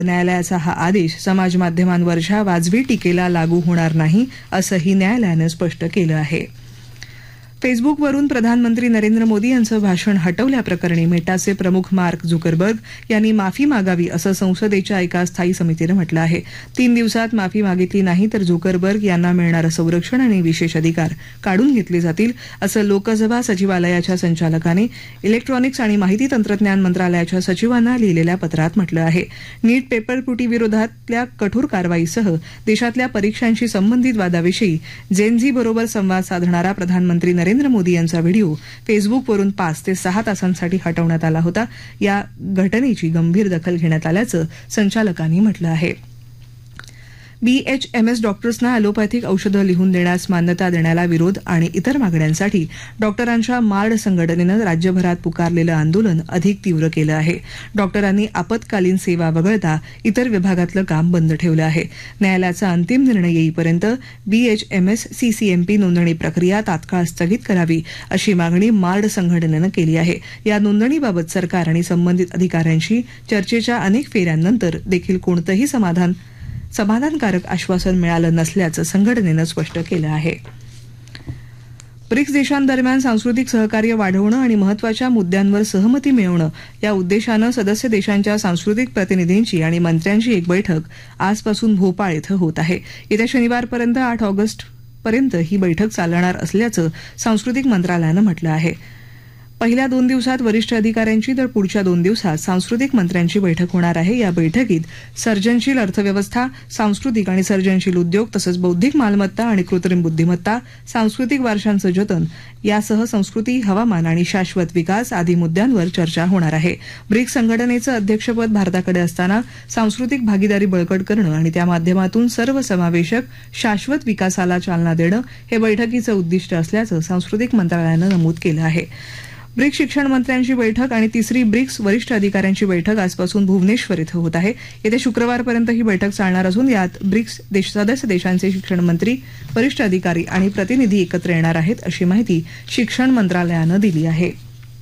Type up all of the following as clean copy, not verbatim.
न्यायालयाचा हा आदेश समाज माध्यमांवरच्या वाजवी टीकेला लागू होणार नाही असंही न्यायालयानं स्पष्ट केलं आहे. फेसबुकवरून प्रधानमंत्री नरेंद्र मोदी यांचं भाषण हटवल्याप्रकरणी मेटाचे प्रमुख मार्क झुकरबर्ग यांनी माफी मागावी असं संसदेच्या एका स्थायी समितीनं म्हटलं आहे. 3 दिवसात माफी मागितली नाही तर झुकरबर्ग यांना मिळणारं संरक्षण आणि विशेष अधिकार काढून घेतले जातील असं लोकसभा सचिवालयाच्या संचालकाने इलेक्ट्रॉनिक्स आणि माहिती तंत्रज्ञान मंत्रालयाच्या सचिवांना लिहिलेल्या पत्रात म्हटलं आहे. नीट पेपर विरोधातल्या कठोर कारवाईसह देशातल्या परीक्षांशी संबंधित वादाविषयी जेनझी बरोबर संवाद साधणारा प्रधानमंत्री नरेंद्र मोदी यांचा व्हिडिओ फेसबुकवरून 5 ते 6 तासांसाठी हटवण्यात आला होता. या घटनेची गंभीर दखल घेण्यात आल्याचं संचालकांनी म्हटलं आहे. BHMS डॉक्टर्सना अॅलोपॅथिक औषधं लिहून देण्यास मान्यता देण्याला विरोध आणि इतर मागण्यांसाठी डॉक्टरांच्या मार्ड संघटनेनं राज्यभरात पुकारलेलं आंदोलन अधिक तीव्र केलं आहे. डॉक्टरांनी आपत्कालीन सेवा वगळता इतर विभागातलं काम बंद ठेवलं आहे. न्यायालयाचा अंतिम निर्णय येईपर्यंत BHMS CCMP नोंदणी प्रक्रिया तात्काळ स्थगित करावी अशी मागणी मार्ड संघटनेनं केली आहे. या नोंदणीबाबत सरकार आणि संबंधित अधिकाऱ्यांशी चर्चेच्या अनेक फेऱ्यांनंतर देखील कोणतंही समाधानकारक आश्वासन मिळालं नसल्याचं संघटनेनं स्पष्ट केलं आहे. ब्रिक्स देशांदरम्यान सांस्कृतिक सहकार्य वाढवणं आणि महत्वाच्या मुद्द्यांवर सहमती मिळवणं या उद्देशानं सदस्य देशांच्या सांस्कृतिक प्रतिनिधींची आणि मंत्र्यांची एक बैठक आजपासून भोपाळ इथं होत आहे. येत्या शनिवारपर्यंत 8 ऑगस्टपर्यंत ही बैठक चालणार असल्याचं सांस्कृतिक मंत्रालयानं म्हटलं आहे. पहिल्या 2 दिवसात वरिष्ठ अधिकाऱ्यांची तर पुढच्या 2 दिवसात सांस्कृतिक मंत्र्यांची बैठक होणार आहे. या बैठकीत सर्जनशील अर्थव्यवस्था, सांस्कृतिक आणि सर्जनशील उद्योग तसंच बौद्धिक मालमत्ता आणि कृत्रिम बुद्धिमत्ता, सांस्कृतिक वारशांचं जतन यासह संस्कृती, हवामान आणि शाश्वत विकास आदी मुद्द्यांवर चर्चा होणार आहे. ब्रिक्स संघटनेचं अध्यक्षपद भारताकडे असताना सांस्कृतिक भागीदारी बळकट करणं आणि त्या माध्यमातून सर्वसमावेशक शाश्वत विकासाला चालना देणं हे बैठकीचं उद्दिष्ट असल्याचं सांस्कृतिक मंत्रालयानं नमूद केलं आहे. ब्रिक्स शिक्षण मंत्र्यांची बैठक आणि तिसरी ब्रिक्स वरिष्ठ अधिकाऱ्यांची बैठक आजपासून भुवनेश्वर इथं होत आहे. येत्या शुक्रवारपर्यंत ही बैठक चालणार असून यात ब्रिक्स सदस्य देशांचे शिक्षण मंत्री, वरिष्ठ अधिकारी आणि प्रतिनिधी एकत्र येणार आहेत अशी माहिती शिक्षण मंत्रालयानं दिली आहे.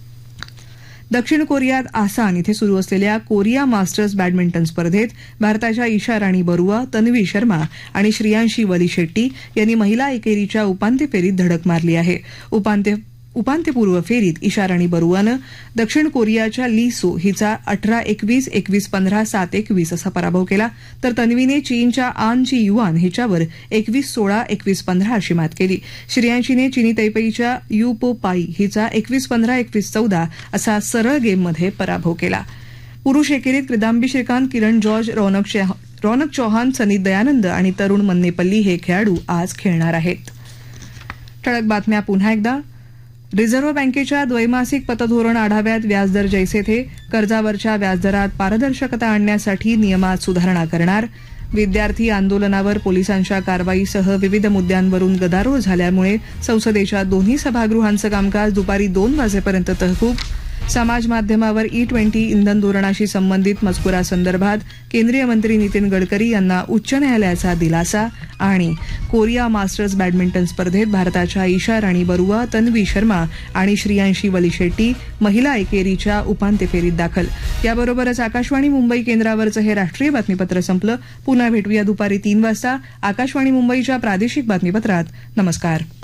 दक्षिण कोरियात आसान इथे सुरू असलेल्या कोरिया मास्टर्स बॅडमिंटन स्पर्धेत भारताच्या ईशा राणी बरुआ, तन्वी शर्मा आणि श्रियांशी वली शेट्टी यांनी महिला एकेरीच्या उपांत्य फेरीत धडक मारली आहे. उपांत्यपूर्व फेरीत ईशा राणी बरुआनं दक्षिण कोरियाच्या ली सो हिचा 18-21, 21-15, 7-21 असा पराभव केला तर तन्वीने चीनच्या आन ची युआन हिच्यावर 21-16, 21-15 अशी मात केली. श्रियांशीने चीनी तैपेईच्या यू पो पाई हिचा 21-15, 21-14 असा सरळ गेममध्ये पराभव केला. पुरुष एकेरीत किदांबी श्रीकांत, किरण जॉर्ज, रौनक चौहान, सनीत दयानंद आणि तरुण मन्नेपल्ली हे खेळाडू आज खेळणार आहेत. ठळक बातम्या पुन्हा एकदा. रिझर्व्ह बँकेच्या द्वैमासिक पतधोरण आढाव्यात व्याजदर जैसे थे, कर्जावरच्या व्याजदरात पारदर्शकता आणण्यासाठी नियमात सुधारणा करणार. विद्यार्थी आंदोलनावर पोलिसांच्या कारवाईसह विविध मुद्द्यांवरून गदारोळ झाल्यामुळे संसदेच्या दोन्ही सभागृहांचं कामकाज दुपारी 2 वाजेपर्यंत तहकूब. समाज माध्यमावर E20 इंधन धोरणाशी संबंधित मजकुरासंदर्भात केंद्रीय मंत्री नितीन गडकरी यांना उच्च न्यायालयाचा दिलासा. आणि कोरिया मास्टर्स बॅडमिंटन स्पर्धेत भारताच्या ईशा राणी बरुआ, तन्वी शर्मा आणि श्रियांशी वली शेट्टी महिला एकेरीच्या उपांत्य फेरीत दाखल. याबरोबरच आकाशवाणी मुंबई केंद्रावरचं हे राष्ट्रीय बातमीपत्र संपलं. पुन्हा भेटूया दुपारी 3 वाजता आकाशवाणी मुंबईच्या प्रादेशिक बातमीपत्रात. नमस्कार.